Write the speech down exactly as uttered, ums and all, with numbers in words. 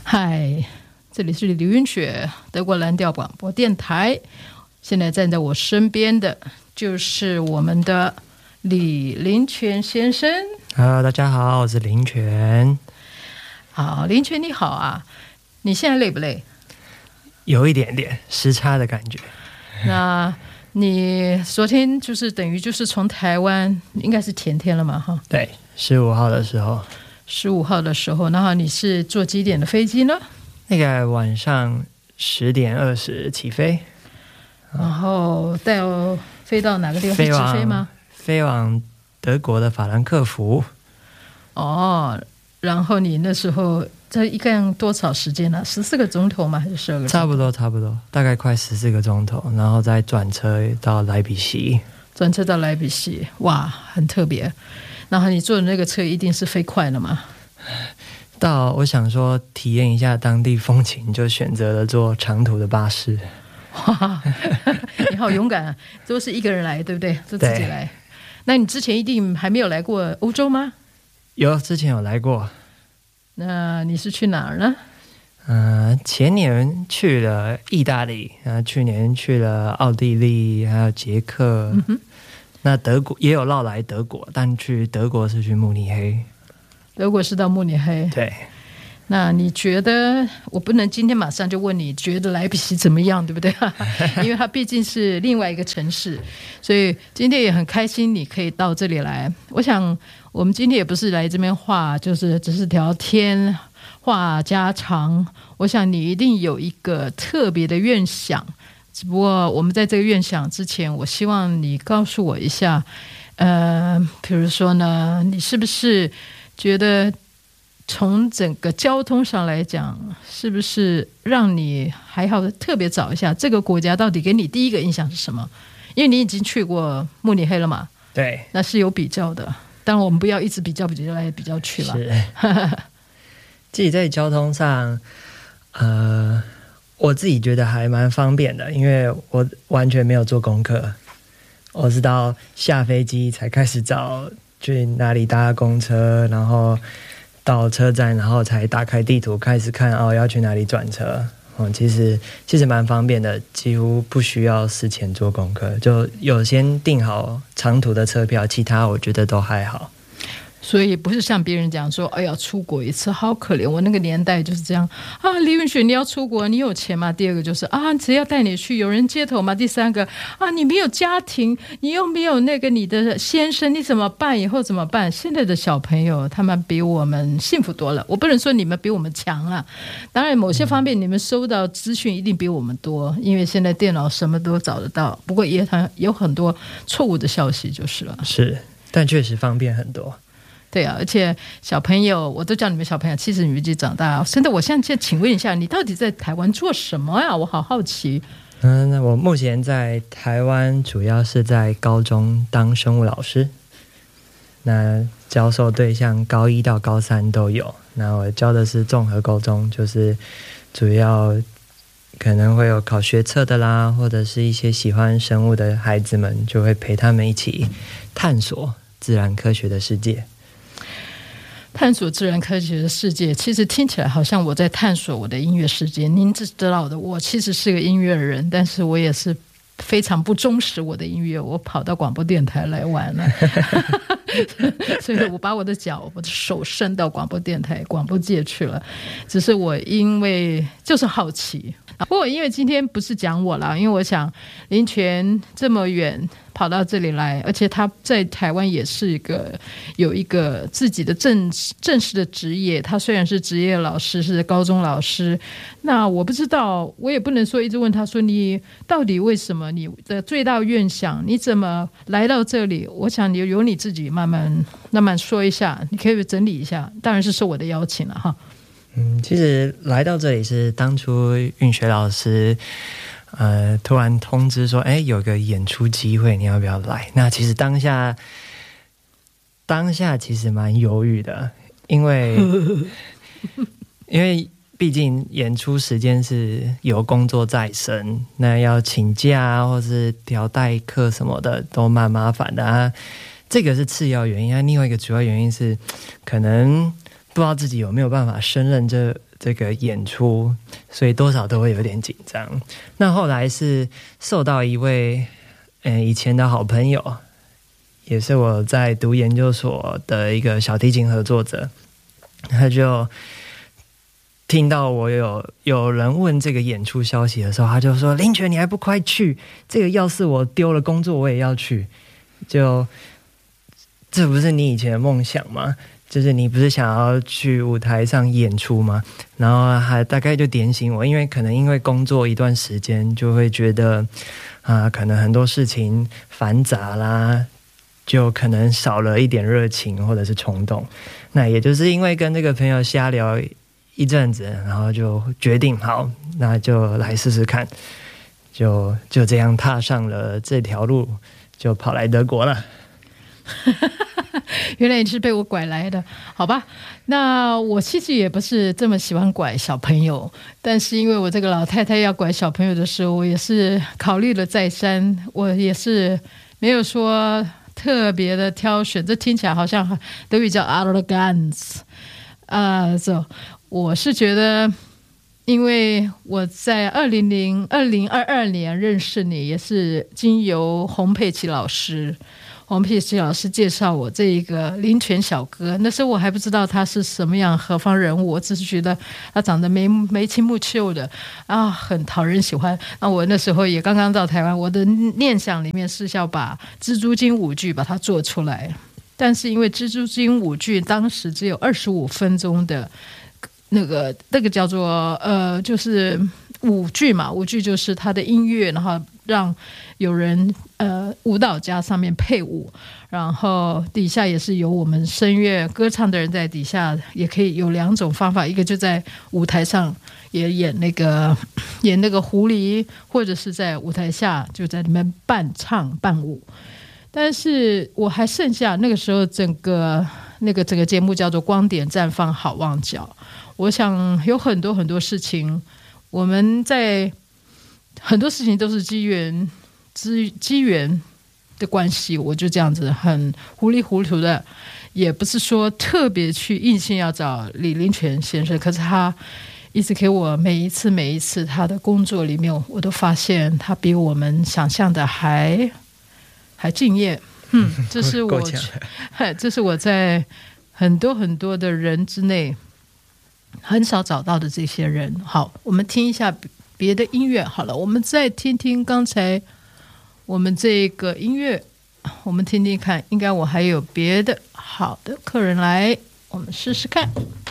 嗨，这里是刘云雪，德国蓝调广播电台。现在站在我身边的就是我们的李林泉先生。 Hello， 大家好，我是林泉。 好，林泉你好啊，你现在累不累？ 有一点点时差的感觉。 那你昨天就是等于就是从台湾，应该是前天了嘛？哈， 对，十五号的时候。 十五号的时候，然后你是坐几点的飞机呢？ 那个晚上十点二十起飞， 然后到飞到哪个地方？ 飞往直飞吗？ 飞往德国的法兰克福。 哦，然后你那时候这一共多少时间呢、啊？十四个钟头吗？还是十二个钟头？ 差不多，差不多，大概快十四个钟头，然后再转车到莱比锡。 转车到莱比锡，哇，很特别。然后你坐的那个车一定是飞快了吗？ 到我想说体验一下当地风情，就选择了坐长途的巴士。 哇，你好勇敢啊！都是一个人来，对不对？就自己来。那你之前一定还没有来过欧洲吗？ 有，之前有来过。 那你是去哪儿呢？ 呃，前年去了意大利，然后去年去了奥地利，还有捷克。嗯哼，那德国也有绕来德国，但去德国是去慕尼黑。 德国是到慕尼黑。 对。 那你觉得，我不能今天马上就问你觉得莱比锡怎么样，对不对？因为它毕竟是另外一个城市，所以今天也很开心你可以到这里来。我想我们今天也不是来这边话，就是只是聊天话家常。我想你一定有一个特别的愿想，只不过我们在这个愿想之前，我希望你告诉我一下，呃，比如说呢，你是不是觉得从整个交通上来讲，是不是让你还要特别找一下这个国家到底给你第一个印象是什么？因为你已经去过慕尼黑了嘛， 对， 那是有比较的。当然我们不要一直比较比较来比较去了。 是自己在交通上，呃，我自己觉得还蛮方便的，因为我完全没有做功课，我是到下飞机才开始找去哪里搭公车，然后到车站，然后才打开地图开始看哦要去哪里转车。哦，其实其实蛮方便的，几乎不需要事前做功课，就有先订好长途的车票，其他我觉得都还好。 所以不是像别人讲说，哎呀，出国一次好可怜。我那个年代就是这样啊，李允雪，你要出国，你有钱吗？第二个就是啊，谁要带你去？有人接头吗？第三个啊，你没有家庭，你又没有那个你的先生，你怎么办？以后怎么办？现在的小朋友他们比我们幸福多了。我不能说你们比我们强啊，当然某些方面你们收到资讯一定比我们多，因为现在电脑什么都找得到。不过也有很多错误的消息就是了。 是，但确实方便很多。 对啊，而且小朋友，我都叫你们小朋友，其实你们已经长大了。真的，我现在请问一下，你到底在台湾做什么呀？我好好奇。 嗯，那我目前在台湾主要是在高中当生物老师，那教授对象高一到高三都有。那我教的是综合高中，就是主要可能会有考学测的啦，或者是一些喜欢生物的孩子们，就会陪他们一起探索自然科学的世界。 探索自然科学的世界，其实听起来好像我在探索我的音乐世界。您知道的，我其实是个音乐人，但是我也是非常不忠实我的音乐，我跑到广播电台来玩了所以我把我的脚我的手伸到广播电台广播界去了。只是我因为就是好奇，不过因为今天不是讲我啦，因为我想林泉这么远跑到这里来，而且他在台湾也是一个有一个自己的正正式的职业。他虽然是职业老师，是高中老师，那我不知道，我也不能说一直问他说你到底为什么，你的最大愿想，你怎么来到这里？我想你由你自己慢慢慢慢说一下，你可以整理一下。当然是受我的邀请了哈。 嗯，其实来到这里是当初韵学老师呃，突然通知说，哎，有个演出机会，你要不要来？那其实当下，当下其实蛮犹豫的，因为因为毕竟演出时间是有工作在身，那要请假或是调代课什么的都蛮麻烦的啊。这个是次要原因啊，另外一个主要原因是可能不知道自己有没有办法胜任这这个演出，所以多少都会有点紧张。那后来是受到一位嗯以前的好朋友，也是我在读研究所的一个小提琴合作者，他就听到我有有人问这个演出消息的时候，他就说：“林权，你还不快去？这个要是我丢了工作，我也要去。就这不是你以前的梦想吗？就是你不是想要去舞台上演出吗？”然后还大概就点醒我，因为可能因为工作一段时间，就会觉得啊、呃，可能很多事情繁杂啦，就可能少了一点热情或者是冲动。那也就是因为跟这个朋友瞎聊一阵子，然后就决定好，那就来试试看，就就这样踏上了这条路，就跑来德国了。 原来你是被我拐来的，好吧？那我其实也不是这么喜欢拐小朋友，但是因为我这个老太太要拐小朋友的时候，我也是考虑了再三，我也是没有说特别的挑选，这听起来好像德语叫 out of the guns 啊、uh, so, 我是觉得，因为我在二零零二零二二年认识你，也是经由洪佩琪老师。洪佩琪老师介绍我这一个林权小哥，那时候我还不知道他是什么样何方人物，我只是觉得他长得眉眉清目秀的啊，很讨人喜欢。那我那时候也刚刚到台湾，我的念想里面是要把蜘蛛精舞剧把它做出来，但是因为蜘蛛精舞剧当时只有二十五分钟的那个那个叫做呃，就是舞剧嘛，舞剧就是它的音乐，然后让有人呃舞蹈家上面配舞，然后底下也是有我们声乐歌唱的人在底下，也可以有两种方法，一个就在舞台上也演那个演那个狐狸，或者是在舞台下就在里面伴唱伴舞。但是我还剩下那个时候整个那个整个节目叫做光点绽放好望角，我想有很多很多事情，我们在很多事情都是机缘机机缘的关系，我就这样子很糊里糊涂的，也不是说特别去硬性要找李林权先生，可是他一直给我每一次每一次他的工作里面，我都发现他比我们想象的还还敬业。嗯，这是我这是我在很多很多的人之内很少找到的这些人。好，我们听一下别的音乐好了，我们再听听刚才我们这个音乐，我们听听看，应该我还有别的好的客人来，我们试试看。